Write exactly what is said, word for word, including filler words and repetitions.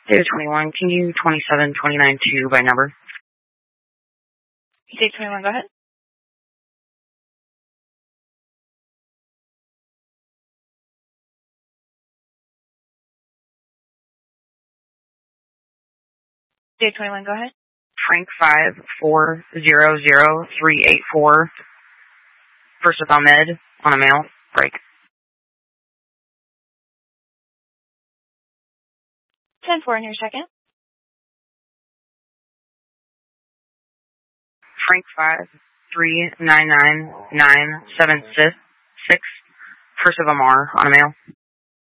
Data twenty-one, can you twenty-seven twenty-nine two by number? Data twenty-one, go ahead. Data twenty-one, go ahead. Frank five four zero zero three eight four. First with Ahmed on a male break. ten four in your second. Frank five three nine nine nine seven six. First of Amar on a male.